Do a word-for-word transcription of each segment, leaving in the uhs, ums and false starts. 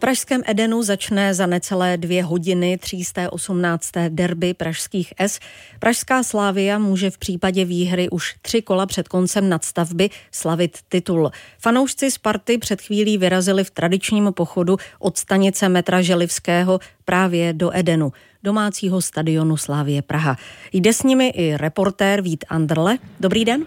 pražském Edenu začne za necelé dvě hodiny třísté osmnácté derby pražských S. Pražská Slavia může v případě výhry už tři kola před koncem nadstavby slavit titul. Fanoušci Sparty před chvílí vyrazili v tradičním pochodu od stanice metra Želivského právě do Edenu, domácího stadionu Slavie Praha. Jde s nimi i reportér Vít Anderle. Dobrý den.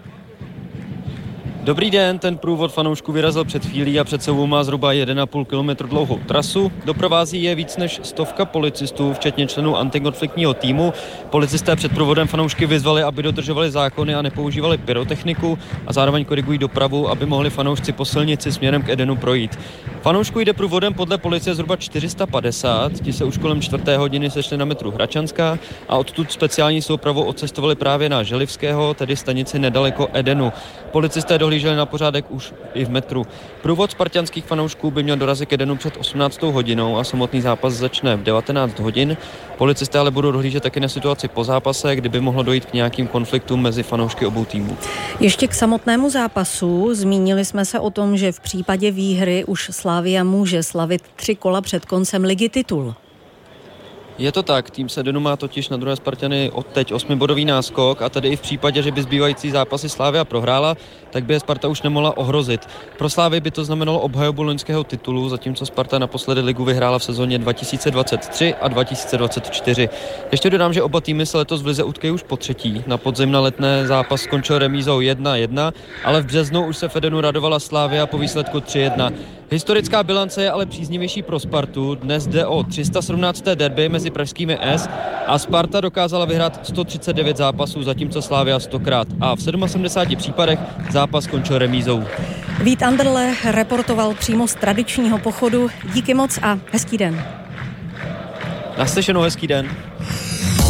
Dobrý den, ten průvod fanoušků vyrazil před chvílí a před sebou má zhruba jeden a půl kilometru dlouhou trasu. Doprovází je víc než stovka policistů, včetně členů antikonfliktního týmu. Policisté před průvodem fanoušky vyzvali, aby dodržovali zákony a nepoužívali pyrotechniku a zároveň korigují dopravu, aby mohli fanoušci po silnici směrem k Edenu projít. Fanoušků jde průvodem podle policie zhruba čtyři sta padesát, ti se už kolem čtvrté hodiny sešli na metru Hračanská a odtud speciální soupravou odcestovali právě na Želivského, tedy stanici nedaleko Edenu. Policisté dohlíželi na pořádek už i v metru. Průvod spartanských fanoušků by měl dorazit k Edenu před osmnáctou hodinou a samotný zápas začne v devatenáct hodin. Policisté ale budou dohlížet taky na situaci po zápase, kdyby mohlo dojít k nějakým konfliktům mezi fanoušky obou týmů. Ještě k samotnému zápasu. Zmínili jsme se o tom, že v případě výhry už Slavia může slavit tři kola před koncem ligy titul. Je to tak, tým z Edenu má totiž na druhé Spartany odteď osmibodový náskok a tedy i v případě, že by zbývající zápasy Slavia prohrála, tak by je Sparta už nemohla ohrozit. Pro Slavii by to znamenalo obhajobu loňského titulu, zatímco Sparta naposledy ligu vyhrála v sezóně dva tisíce dvacet tři a dva tisíce dvacet čtyři. Ještě dodám, že oba týmy se letos v lize utkají už po třetí. Na podzim na Letné zápas skončil remízou jedna jedna, ale v březnu už se v Edenu radovala Slavia po výsledku tři jedna. Historická bilance je ale příznivější pro Spartu. Dnes jde o tři sta sedmnácté derby mezi pražskými S a Sparta dokázala vyhrát sto třicet devět zápasů, zatímco Slavia stokrát. A v sedmasedmdesáti sedmi případech zápas skončil remízou. Vít Anderle reportoval přímo z tradičního pochodu. Díky moc a hezký den. Naslyšenou, hezký den.